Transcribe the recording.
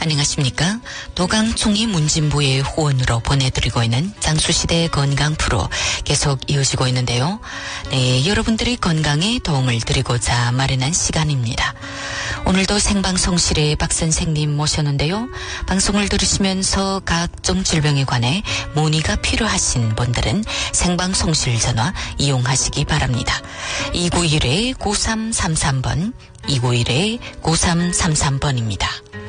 안녕하십니까. 도강총리 문진부의 후원으로 보내드리고 있는 장수시대 건강 프로 계속 이어지고 있는데요. 네, 여러분들의 건강에 도움을 드리고자 마련한 시간입니다. 오늘도 생방송실에 박 선생님 모셨는데요. 방송을 들으시면서 각종 질병에 관해 문의가 필요하신 분들은 생방송실 전화 이용하시기 바랍니다. 291-9333번, 291-9333번입니다.